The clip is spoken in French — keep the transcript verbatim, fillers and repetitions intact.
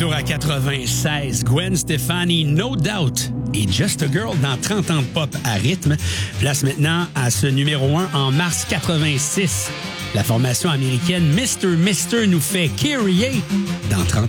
retour à quatre-vingt-seize. Gwen Stefani, No Doubt et Just a Girl dans trente ans de pop à rythme. Place maintenant à ce numéro un en mars quatre-vingt-six. La formation américaine mister Mister nous fait Kyrie dans trente ans.